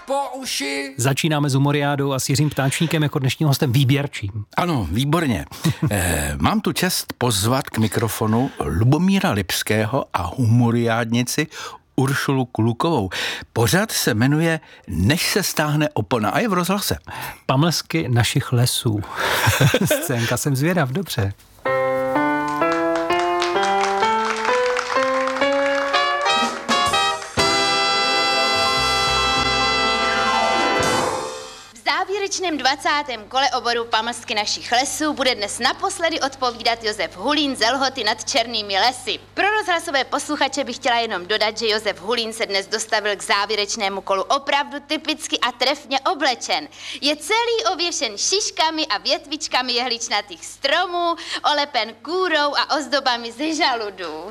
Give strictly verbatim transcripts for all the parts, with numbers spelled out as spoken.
po uši. Začínáme s Humoriádou a s Jiřím Ptáčníkem jako dnešním hostem výběrčím. Ano, výborně. e, mám tu čest pozvat k mikrofonu Lubomíra Lipského a humoriádnici Uršulu Klukovou. Pořad se jmenuje Než se stáhne opona a je v rozhlase. Pamlsky našich lesů. Scénka, jsem zvědav, dobře. V závěrečném dvacátém kole oboru Pamlsky našich lesů bude dnes naposledy odpovídat Josef Hulín z Lhoty nad Černými lesy. Pro rozhlasové posluchače bych chtěla jenom dodat, že Josef Hulín se dnes dostavil k závěrečnému kolu opravdu typicky a trefně oblečen. Je celý ověšen šiškami a větvičkami jehličnatých stromů, olepen kůrou a ozdobami ze žaludů.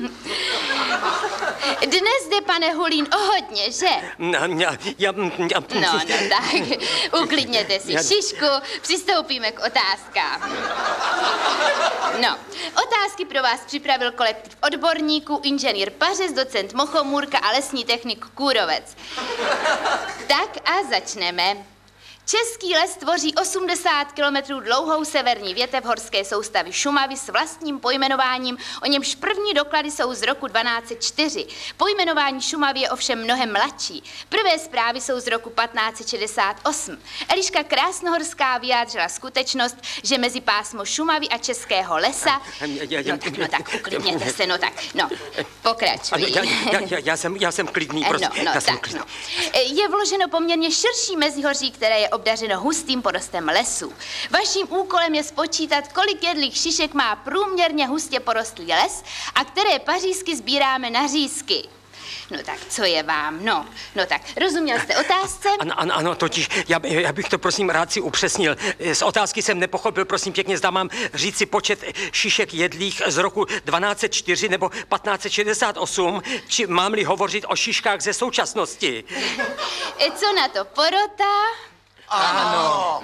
Dnes jde, pane Hulín, o hodně, že? No, já, já, já... No, no tak, uklidněte si šišku, přistoupíme k otázkám. No, otázky pro vás připravil kolektiv odborníků, inženýr Pařez, docent Mochomůrka a lesní technik Kůrovec. Tak a začneme. Český les tvoří osmdesát kilometrů dlouhou severní větev horské soustavy Šumavy s vlastním pojmenováním, o němž první doklady jsou z roku dvanáct set čtyři. Pojmenování Šumavy je ovšem mnohem mladší. Prvé zprávy jsou z roku patnáct set šedesát osm. Eliška Krásnohorská vyjádřila skutečnost, že mezi pásmo Šumavy a Českého lesa... No tak, no tak, uklidněte se, no tak, no, pokračuj. Já, já, já, já, jsem, já jsem klidný, prostě, no, no, já jsem tak, klidný. No. Je vloženo poměrně širší mezihoří, které je obdařeno hustým porostem lesů. Vaším úkolem je spočítat, kolik jedlých šišek má průměrně hustě porostlý les a které pařízky sbíráme na řízky. No tak, co je vám? No, no tak, rozuměl jste otázce? Ano, ano, ano, totiž, já, já bych to prosím rád si upřesnil. Z otázky jsem nepochopil, prosím pěkně, zda mám říct si počet šišek jedlých z roku dvanáct set čtyři nebo patnáct set šedesát osm, či mám-li hovořit o šiškách ze současnosti? Co na to, porota? Ano.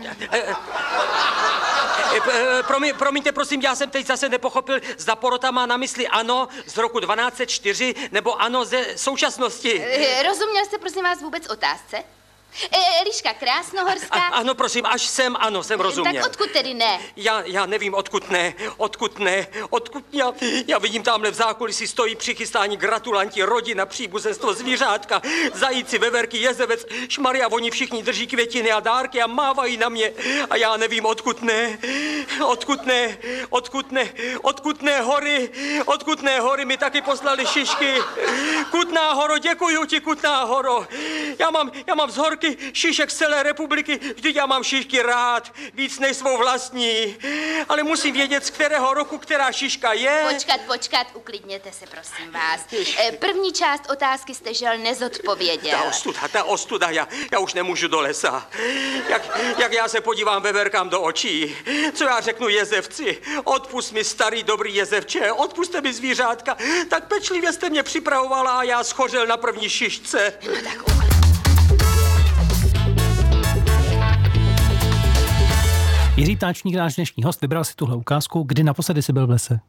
Promiň, promiňte, prosím, já jsem teď zase nepochopil, zda porota má na mysli ano z roku dvanáct set čtyři nebo ano ze současnosti. Rozuměl jste, prosím vás, vůbec otázce? Eliška Krásnohorská... A, ano, prosím, až jsem, ano, jsem rozuměl. Tak odkud tedy ne? Já, já nevím, odkud ne, odkud ne, odkud já, já vidím tamhle v zákulisí stojí přichystání gratulanti, rodina, příbuzenstvo, zvířátka, zajíci, veverky, jezevec, šmaria, oni všichni drží květiny a dárky a mávají na mě a já nevím, odkud ne, odkud ne, odkud ne, odkud ne hory, odkud ne hory mi taky poslali šišky. Kutná Horo, děkuju ti, Kutná Horo. Já mám, já mám vzhorky šišek z celé republiky, vždyť já mám šišky rád, víc než svou vlastní. Ale musím vědět, z kterého roku která šiška je. Počkat, počkat, uklidněte se, prosím vás. První část otázky jste žel nezodpověděl. Ta ostuda, ta ostuda, já, já už nemůžu do lesa. Jak, jak já se podívám veverkám do očí, co já řeknu jezevci? Odpust mi, starý dobrý jezevče, odpuste mi zvířátka. Tak pečlivě jste mě připravovala a já schořel na první šišce. No tak uklidněte. Jiří Ptáčník, náš dnešní host, vybral si tuhle ukázku. Kdy naposledy jsi byl v lese?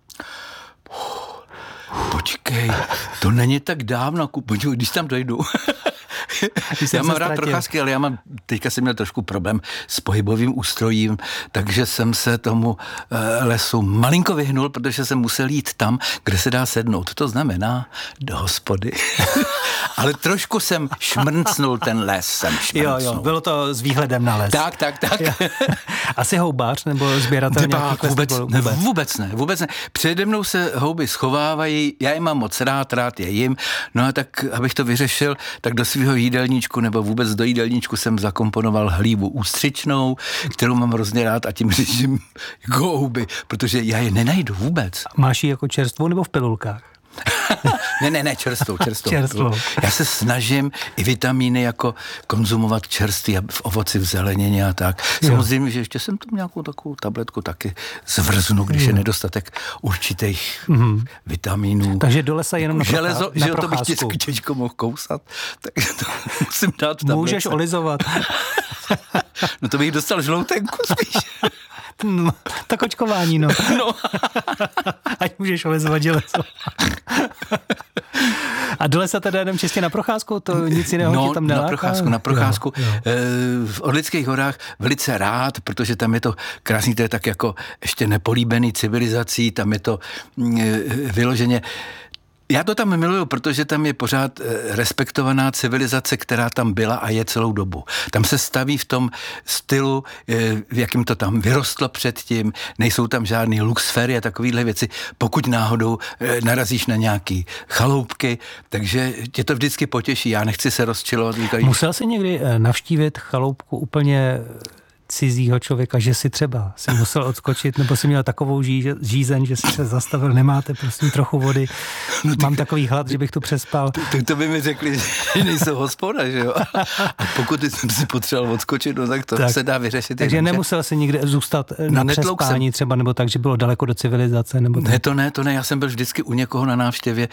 Počkej, to není tak dávno, počkej, když tam dojdu. Já mám rád procházky, ale já mám, teďka jsem měl trošku problém s pohybovým ústrojím, takže jsem se tomu e, lesu malinko vyhnul, protože jsem musel jít tam, kde se dá sednout. To znamená do hospody. Ale trošku jsem šmrncnul ten les, jsem šmrncnul. Jo, jo, bylo to s výhledem na les. Tak, tak, tak. Asi houbář nebo sběratel nějakých vůbec, vůbec. Ne, vůbec ne, vůbec ne. Přede mnou se houby schovávají, já je mám moc rád, rád je jim, no a tak, abych to vyřešil, tak do svého jídelníčku nebo vůbec do jídelníčku jsem zakomponoval hlívu ústřičnou, kterou mám hrozně rád a tím řeším jako houby, protože já je nenajdu vůbec. Máš ji jako čerstvou nebo v pilulkách? ne, ne, ne, čerstvou, čerstvou. čerstvou. Já se snažím i vitamíny jako konzumovat čerstvý v ovoci, v zelenině a tak. Jo. Samozřejmě, že ještě jsem tam nějakou takovou tabletku taky zvrznu, když jo. je nedostatek určitých mm-hmm. vitamínů. Takže do lesa jenom na, železo, prochá, na že procházku. To bych těžko mohl kousat, tak to musím dát tabletce. Můžeš olizovat. No to bych dostal žloutenku spíš. No, tak očkování, no. no. Ať můžeš olizovat železo. A do lesa teda jdem čistě na procházku? To nic jiného no, tě tam neláká? na procházku, na procházku. Jo, jo. V Orlických horách velice rád, protože tam je to krásný, to je tak jako ještě nepolíbený civilizací, tam je to vyloženě. Já to tam miluju, protože tam je pořád respektovaná civilizace, která tam byla a je celou dobu. Tam se staví v tom stylu, v jakým to tam vyrostlo předtím, nejsou tam žádný luxfery a takovýhle věci, pokud náhodou narazíš na nějaký chaloupky, takže tě to vždycky potěší, já nechci se rozčilovat. Musel jsi někdy navštívit chaloupku úplně cizího člověka, že si třeba si musel odskočit, nebo si měl takovou ží, žízeň, že si se zastavil, nemáte prosím trochu vody, no mám takový hlad, že bych tu přespal. Tak to by mi řekli, že nejsou hospoda, že jo? A pokud jsem si potřeboval odskočit, no tak to tak, se dá vyřešit. Takže jenom, nemusel si nikde zůstat na no, přespání jsem. Třeba, nebo tak, že bylo daleko do civilizace, nebo tak. Ne, to ne, to ne, já jsem byl vždycky u někoho na návštěvě.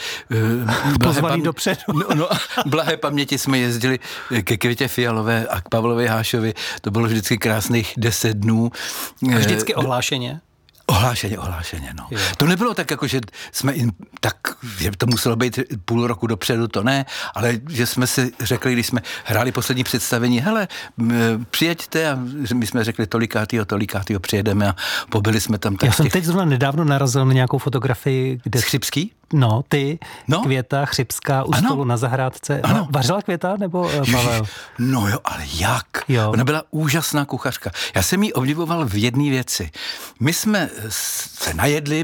Pozvaný dopředu. No, no, blahé paměti jsme jezdili ke Květě Fialové a k Pavlovi Hášovi, to bylo vždycky krásných deset dnů. A vždycky ohlášeně? Ohlášeně, ohlášeně, no. Je. To nebylo tak, jako, že jsme jim, tak, že to muselo být půl roku dopředu, to ne, ale že jsme si řekli, když jsme hráli poslední představení, hele, přijeďte a my jsme řekli tolikátýho, tolikátýho přijedeme a pobyli jsme tam. Tak Já jsem těch... teď zrovna nedávno narazil na nějakou fotografii, kde... Chřipský? No, ty, no? Květa Chřipská u ano. stolu na zahrádce. Ano. No, vařila Květa nebo Pavel? No jo, ale jak? Jo. Ona byla úžasná kuchařka. Já jsem jí obdivoval v jedné věci. My jsme se najedli,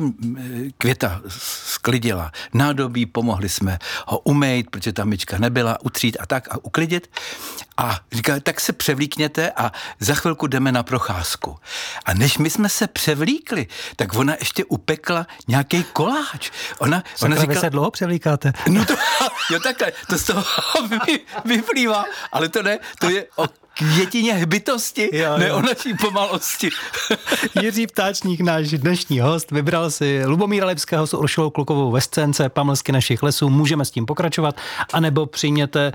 Květa sklidila nádobí, pomohli jsme ho umýt, protože ta myčka nebyla, utřít a tak a uklidit. A říkali, tak se převlíkněte a za chvilku jdeme na procházku. A než my jsme se převlíkli, tak ona ještě upekla nějaký koláč. Ona, ona říkala, vy se dlouho převlíkáte. No to, jo takhle, to z toho vyplývá, ale to ne, to je o květině hbitosti, jo, ne jo. o naší pomalosti. Jiří Ptáčník, náš dnešní host, vybral si Lubomíra Lipského s Uršulou Klukovou ve scénce Pamlsky našich lesů. Můžeme s tím pokračovat, anebo přijměte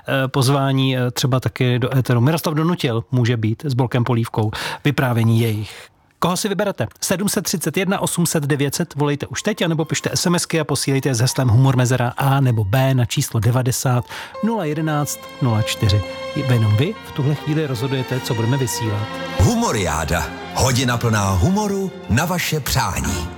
pozvání třeba taky do éteru. Miroslav Donutil může být s Bolkem Polívkou, vyprávění jejich. Koho si vyberete? sedm set třicet jedna osm set devět set, volejte už teď, anebo pište SMSky a posílejte s heslem Humor mezera A nebo B na číslo devadesát nula jedenáct nula čtyři. Jenom vy v tuhle chvíli rozhodujete, co budeme vysílat. Humoriáda. Hodina plná humoru na vaše přání.